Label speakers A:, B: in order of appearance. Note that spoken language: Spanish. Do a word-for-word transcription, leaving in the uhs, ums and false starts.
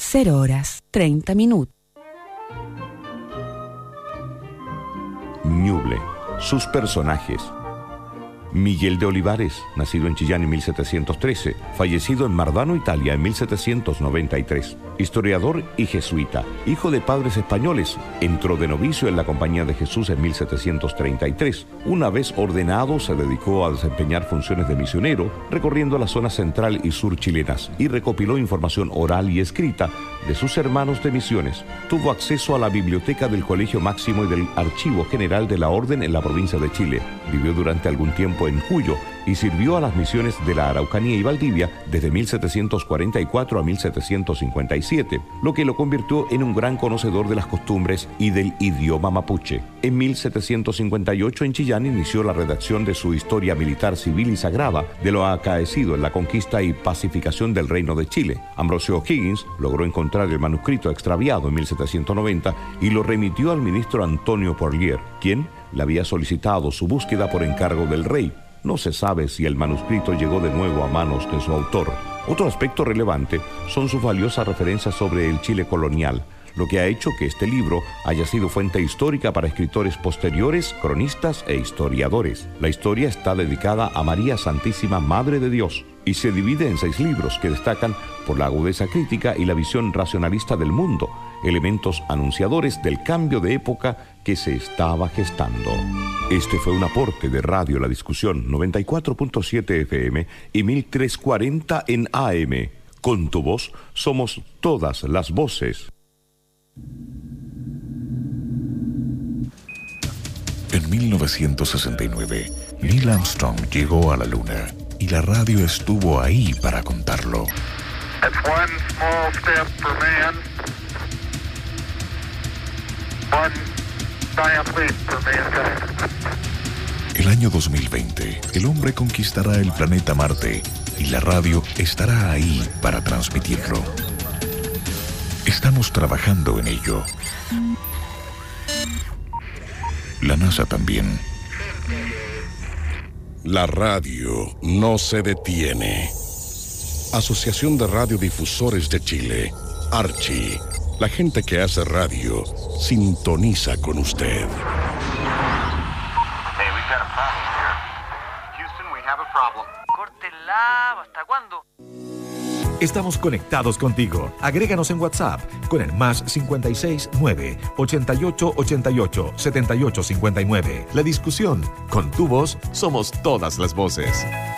A: cero horas, treinta minutos.
B: Ñuble. Sus personajes. Miguel de Olivares, nacido en Chillán en mil setecientos trece, fallecido en Mardano, Italia en mil setecientos noventa y tres. Historiador y jesuita, hijo de padres españoles, entró de novicio en la Compañía de Jesús en mil setecientos treinta y tres. Una vez ordenado, se dedicó a desempeñar funciones de misionero, recorriendo la zona central y sur chilenas, y recopiló información oral y escrita de sus hermanos de misiones. Tuvo acceso a la biblioteca del Colegio Máximo y del Archivo General de la Orden en la provincia de Chile. Vivió durante algún tiempo en Cuyo y sirvió a las misiones de la Araucanía y Valdivia desde mil setecientos cuarenta y cuatro a mil setecientos cincuenta y siete, lo que lo convirtió en un gran conocedor de las costumbres y del idioma mapuche. En mil setecientos cincuenta y ocho en Chillán inició la redacción de su Historia Militar, Civil y Sagrada de lo acaecido en la conquista y pacificación del Reino de Chile. Ambrosio O'Higgins logró encontrar el manuscrito extraviado en mil setecientos noventa y lo remitió al ministro Antonio Porlier, quien le había solicitado su búsqueda por encargo del rey. No se sabe si el manuscrito llegó de nuevo a manos de su autor. Otro aspecto relevante son sus valiosas referencias sobre el Chile colonial, lo que ha hecho que este libro haya sido fuente histórica para escritores posteriores, cronistas e historiadores. La historia está dedicada a María Santísima Madre de Dios y se divide en seis libros que destacan por la agudeza crítica y la visión racionalista del mundo, elementos anunciadores del cambio de época que se estaba gestando. Este fue un aporte de Radio La Discusión noventa y cuatro punto siete F M y mil trescientos cuarenta en A M. Con tu voz somos todas las voces.
C: En mil novecientos sesenta y nueve, Neil Armstrong llegó a la Luna y la radio estuvo ahí para contarlo.
D: That's one small step for man, one giant leap for mankind.
C: El año dos mil veinte, el hombre conquistará el planeta Marte y la radio estará ahí para transmitirlo. Estamos trabajando en ello. La NASA también.
E: La radio no se detiene. Asociación de Radiodifusores de Chile, Archi. La gente que hace radio sintoniza con usted.
D: Hey, we've got a problem here. Houston, we have a problem.
F: Córtenla, ¿hasta cuándo?
G: Estamos conectados contigo. Agréganos en WhatsApp con el más cincuenta y seis nueve, ochenta y ocho ochenta y ocho, setenta y ocho cincuenta y nueve. La Discusión. Con tu voz somos todas las voces.